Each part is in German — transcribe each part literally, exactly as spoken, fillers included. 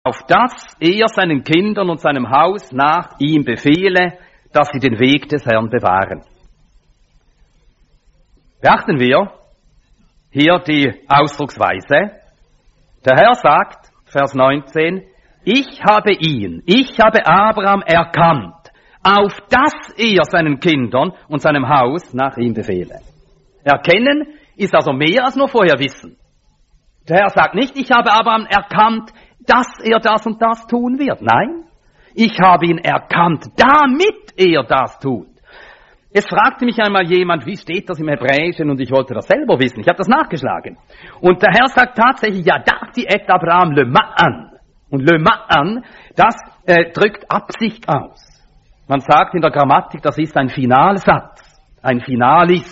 auf dass er seinen Kindern und seinem Haus nach ihm befehle, dass sie den Weg des Herrn bewahren. Beachten wir hier die Ausdrucksweise. Der Herr sagt, Vers neunzehn, ich habe ihn, ich habe Abraham erkannt, auf dass er seinen Kindern und seinem Haus nach ihm befehle. Erkennen ist also mehr als nur vorher wissen. Der Herr sagt nicht, ich habe Abraham erkannt, dass er das und das tun wird. Nein, ich habe ihn erkannt, damit er das tut. Es fragte mich einmal jemand, wie steht das im Hebräischen, und ich wollte das selber wissen. Ich habe das nachgeschlagen. Und der Herr sagt tatsächlich, ja, dati et Abraham le ma'an. Und le ma'an, das äh, drückt Absicht aus. Man sagt in der Grammatik, das ist ein Finalsatz, ein Finalis.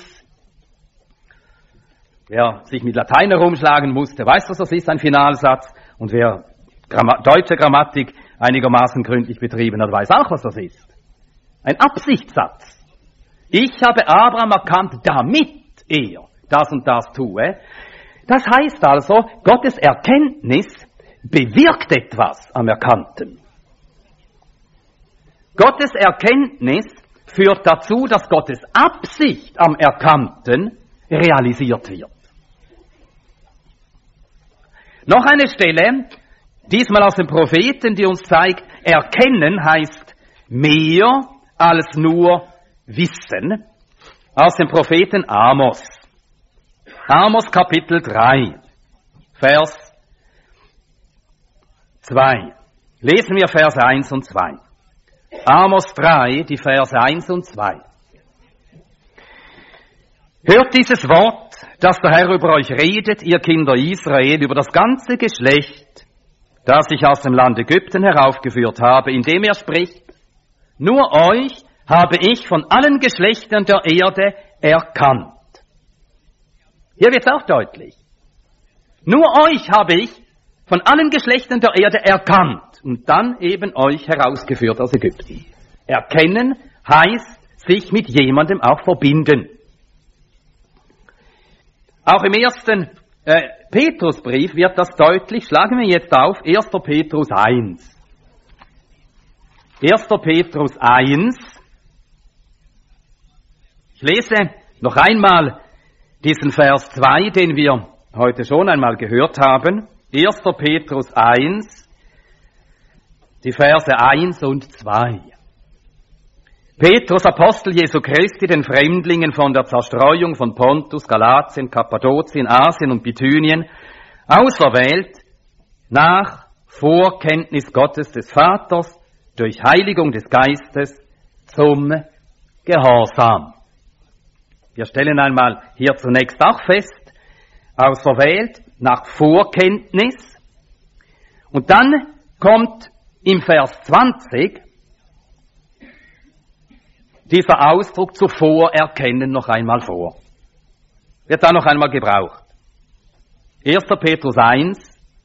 Wer sich mit Latein herumschlagen musste, weiß, was das ist, ein Finalsatz. Und wer Gram- deutsche Grammatik einigermaßen gründlich betrieben hat, weiß auch, was das ist. Ein Absichtssatz. Ich habe Abraham erkannt, damit er das und das tue. Das heißt also, Gottes Erkenntnis bewirkt etwas am Erkannten. Gottes Erkenntnis führt dazu, dass Gottes Absicht am Erkannten realisiert wird. Noch eine Stelle, diesmal aus den Propheten, die uns zeigt, erkennen heißt mehr als nur wissen, aus dem Propheten Amos. Amos Kapitel drei, Vers zwei. Lesen wir Vers eins und zwei. Amos drei, die Verse eins und zwei. Hört dieses Wort, das der Herr über euch redet, ihr Kinder Israel, über das ganze Geschlecht, das ich aus dem Land Ägypten heraufgeführt habe, indem er spricht, nur euch habe ich von allen Geschlechtern der Erde erkannt. Hier wird es auch deutlich. Nur euch habe ich von allen Geschlechtern der Erde erkannt und dann eben euch herausgeführt aus Ägypten. Erkennen heißt sich mit jemandem auch verbinden. Auch im ersten äh, Petrusbrief wird das deutlich. Schlagen wir jetzt auf, erster Petrus eins. erster Petrus eins. Ich lese noch einmal diesen Vers zwei, den wir heute schon einmal gehört haben. erster Petrus eins, die Verse eins und zwei. Petrus, Apostel Jesu Christi, den Fremdlingen von der Zerstreuung von Pontus, Galatien, Kappadokien, Asien und Bithynien, auserwählt nach Vorkenntnis Gottes des Vaters, durch Heiligung des Geistes zum Gehorsam. Wir stellen einmal hier zunächst auch fest, auserwählt nach Vorkenntnis. Und dann kommt im Vers zwanzig dieser Ausdruck zuvor erkennen noch einmal vor. Wird da noch einmal gebraucht. erster Petrus eins,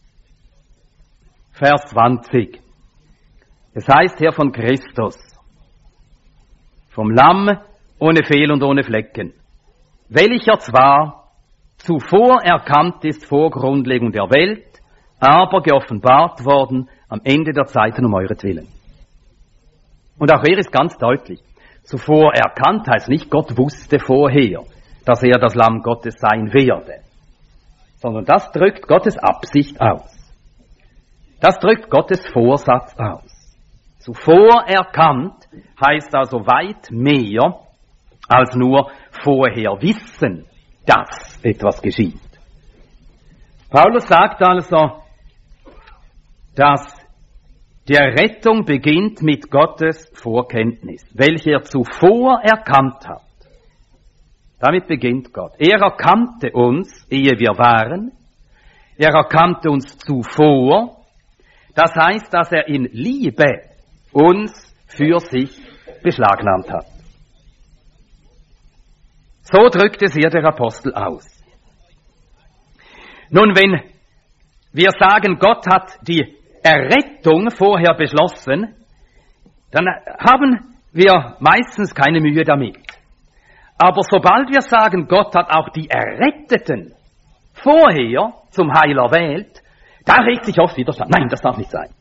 Vers zwanzig. Es heißt hier von Christus, vom Lamm ohne Fehl und ohne Flecken, welcher zwar zuvor erkannt ist vor Grundlegung der Welt, aber geoffenbart worden am Ende der Zeiten um euretwillen. Und auch er ist ganz deutlich. Zuvor erkannt heißt nicht, Gott wusste vorher, dass er das Lamm Gottes sein werde, sondern das drückt Gottes Absicht aus. Das drückt Gottes Vorsatz aus. Zuvor erkannt heißt also weit mehr als nur vorher wissen, dass etwas geschieht. Paulus sagt also, dass die Errettung beginnt mit Gottes Vorkenntnis, welche er zuvor erkannt hat. Damit beginnt Gott. Er erkannte uns, ehe wir waren. Er erkannte uns zuvor. Das heißt, dass er in Liebe uns für sich beschlagnahmt hat. So drückt es hier der Apostel aus. Nun, wenn wir sagen, Gott hat die Errettung vorher beschlossen, dann haben wir meistens keine Mühe damit. Aber sobald wir sagen, Gott hat auch die Erretteten vorher zum Heil erwählt, da regt sich oft Widerstand. Nein, das darf nicht sein.